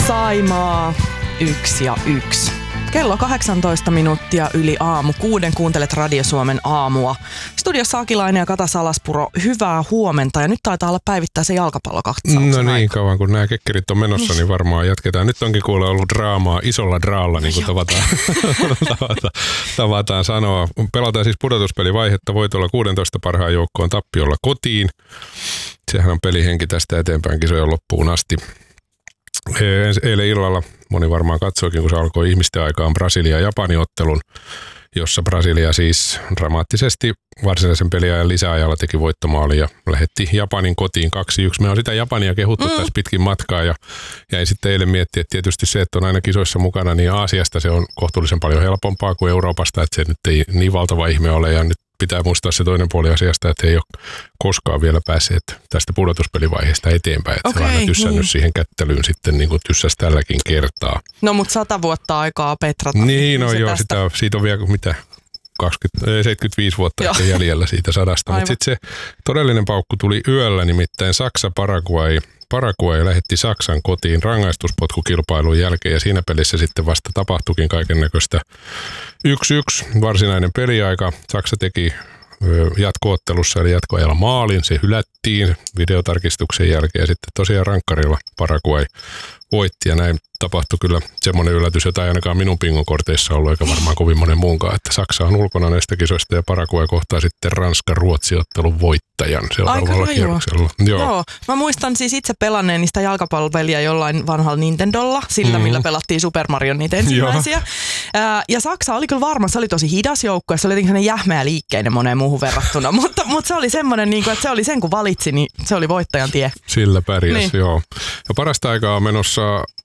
Saimaa 1 ja 1. Kello 18 minuuttia yli aamu. 6 kuuntelet Radio Suomen aamua. Studiossa Akilainen ja Kata Salaspuro, hyvää huomenta. Ja nyt taitaa olla päivittäisen jalkapallokatsauksen No niin, aika. kauan kun nämä kekkerit on menossa, niin varmaan jatketaan. Nyt onkin kuule ollut draamaa isolla draalla, niin kuin tavataan sanoa. Pelataan siis pudotuspelivaihetta voitolla 16 parhaan joukkoon tappiolla kotiin. Sehän on pelihenki tästä eteenpäin kisojen loppuun asti. Eilen illalla moni varmaan katsoikin, kun se alkoi ihmisten aikaan Brasilia-Japani-ottelun, jossa Brasilia siis dramaattisesti varsinaisen peliajan lisäajalla teki voittomaalin ja lähetti Japanin kotiin 2-1. Me on sitä Japania kehuttu tässä pitkin matkaa ja jäi sitten eilen miettiä, että tietysti se, että on aina kisoissa mukana, niin Aasiasta se on kohtuullisen paljon helpompaa kuin Euroopasta, että se nyt ei niin valtava ihme ole ja nyt pitää muistaa se toinen puoli asiasta, että he ei ole koskaan vielä päässeet tästä pudotuspelivaiheesta eteenpäin. Että se on aina tyssännyt siihen kättelyyn sitten niin kuin tyssäs tälläkin kertaa. No mutta 100 vuotta aikaa petrata. Niin, no joo, siitä on vielä mitä 75 vuotta jäljellä siitä 100. Mutta sitten se todellinen paukku tuli yöllä, nimittäin Paraguay lähetti Saksan kotiin rangaistuspotkukilpailun jälkeen ja siinä pelissä sitten vasta tapahtuikin kaikennäköistä 1-1 varsinainen peliaika. Saksa teki jatko-ottelussa eli jatkoajalla maalin, se hylättiin videotarkistuksen jälkeen ja sitten tosiaan rankkarilla Paraguay voitti ja näin tapahtui kyllä semmoinen yllätys, jota ei ainakaan minun pingokorteissa ollut eikä varmaan kovin monen muunkaan, että Saksa on ulkona näistä kisoista ja Paraguay kohtaa sitten Ranska-Ruotsi-ottelun voittajan seuraavalla kierroksella. Joo, mä muistan siis itse pelanneen niistä jalkapallopeliä jollain vanhalla Nintendolla, sillä millä pelattiin Super Mario niitä ensimmäisiä. Ja Saksa oli kyllä varma, se oli tosi hidas joukkue, se oli jotenkin jähmeä liikkeinen moneen muuhun verrattuna, mutta se oli semmoinen, että se oli sen kun valitsi, niin se oli voittajan tie. Sillä pärjäs, joo. Ja parasta aikaa on menossa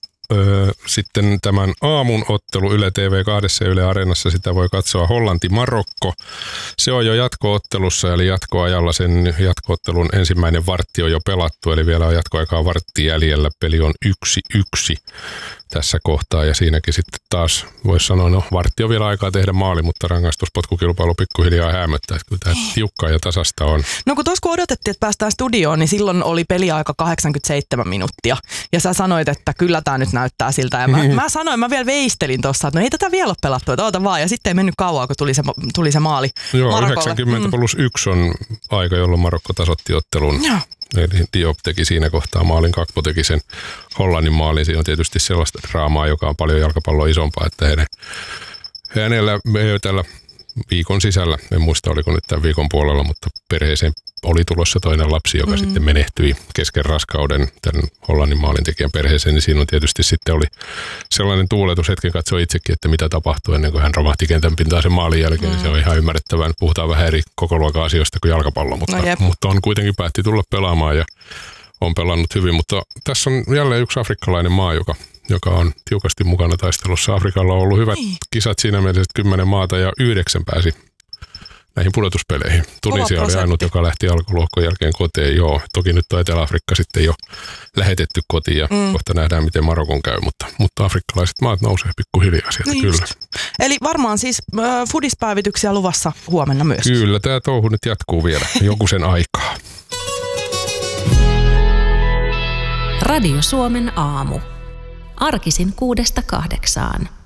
sitten tämän aamun ottelu Yle TV2 ja Yle Areenassa, sitä voi katsoa Hollanti-Marokko. Se on jo jatko-ottelussa, eli jatkoajalla sen jatko-ottelun ensimmäinen vartti on jo pelattu, eli vielä on jatkoaikaa vartti jäljellä. Peli on 1-1 tässä kohtaa ja siinäkin sitten taas voisi sanoa, no vartti on vielä aikaa tehdä maali, mutta rangaistuspotkukilpailu pikkuhiljaa häämöttää, että kyllä tämä tiukkaa ja tasasta on. No kun tuossa kun odotettiin, että päästään studioon, niin silloin oli peliaika 87 minuuttia ja sä sanoit, että kyllä tämä nyt näyttää siltä ja mä vielä veistelin tuossa, että no ei tätä vielä ole pelattu, että oota vaan ja sitten ei mennyt kauan, kun tuli se maali Joo, Marokolle. 90+1 on aika, jolloin Marokko tasoitti ottelun. Joo. Eli Diop teki siinä kohtaa maalin, Kakpo teki sen Hollannin maalin. Siinä on tietysti sellaista draamaa, joka on paljon jalkapalloa isompaa, että hänellä tällä viikon sisällä, en muista oliko nyt tämän viikon puolella, mutta perheeseen oli tulossa toinen lapsi, joka sitten menehtyi kesken raskauden tämän Hollannin maalintekijän perheeseen, niin siinä on tietysti sitten oli sellainen tuuletus, hetken katsoi itsekin, että mitä tapahtui ennen kuin hän romahti kentän pintaan sen maalin jälkeen, niin se on ihan ymmärrettävää, että puhutaan vähän eri kokoluokan asioista kuin jalkapallo, mutta on kuitenkin päätti tulla pelaamaan ja on pelannut hyvin, mutta tässä on jälleen yksi afrikkalainen maa, joka on tiukasti mukana taistelussa. Afrikalla on ollut hyvät kisat siinä mielessä, että 10 maata ja 9 pääsi näihin pudotuspeleihin. Tunisia oli ainut, joka lähti alkulohkon jälkeen kotiin. Joo, toki nyt on Etelä-Afrikka sitten jo lähetetty kotiin ja kohta nähdään, miten Marokon käy, mutta afrikkalaiset maat nousee pikkuhiljaa sieltä niin kyllä. Eli varmaan siis fudispäivityksiä luvassa huomenna myös. Kyllä, tämä touhu nyt jatkuu vielä joku sen aikaa. Radio Suomen aamu. Arkisin 6–8.